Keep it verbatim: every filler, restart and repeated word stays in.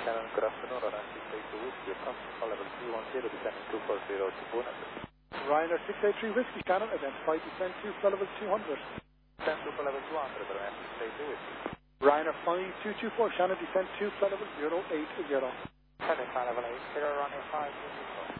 Shannon, good afternoon, Ryanair six eight three Whiskey, approx call level three one zero, descending two four zero to Bonus. Ryanair six eight three Whiskey, Shannon, identify descent two for level two hundred. Descent two for level two hundred, Ryanair six eight three Whiskey. Ryanair five two two four, Shannon, descent two for level zero eight zero. Shannon, level eight zero, Ryanair five two two four.